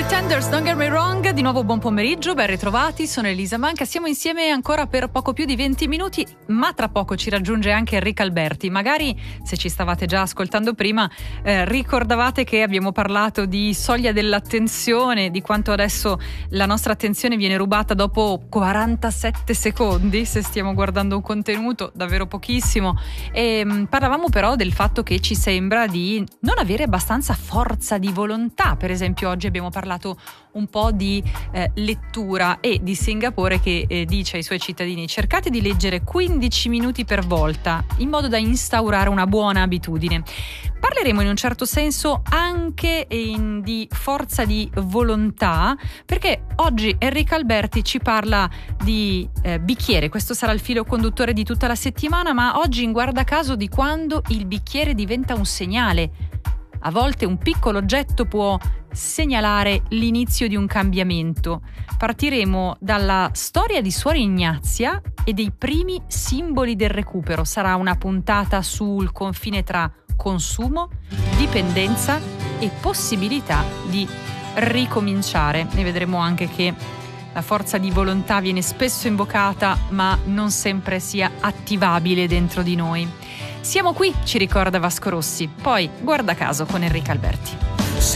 Pretenders, Don't Get Me Wrong, di nuovo buon pomeriggio, ben ritrovati, sono Elisa Manca, siamo insieme ancora per poco più di 20 minuti, ma tra poco ci raggiunge anche Enrica Alberti. Magari, se ci stavate già ascoltando prima, ricordavate che abbiamo parlato di soglia dell'attenzione, di quanto adesso la nostra attenzione viene rubata dopo 47 secondi, se stiamo guardando un contenuto, davvero pochissimo, e parlavamo però del fatto che ci sembra di non avere abbastanza forza di volontà. Per esempio oggi abbiamo parlato un po' di lettura e di Singapore che dice ai suoi cittadini: cercate di leggere 15 minuti per volta in modo da instaurare una buona abitudine. Parleremo in un certo senso anche di forza di volontà, perché oggi Enrica Alberti ci parla di bicchiere. Questo sarà il filo conduttore di tutta la settimana, ma oggi in guardacaso di quando il bicchiere diventa un segnale. A volte un piccolo oggetto può segnalare l'inizio di un cambiamento. Partiremo dalla storia di Suor Ignazia e dei primi simboli del recupero. Sarà una puntata sul confine tra consumo, dipendenza e possibilità di ricominciare. Ne vedremo anche che la forza di volontà viene spesso invocata, ma non sempre sia attivabile dentro di noi. Siamo qui, ci ricorda Vasco Rossi. Poi, guarda caso con Enrica Alberti.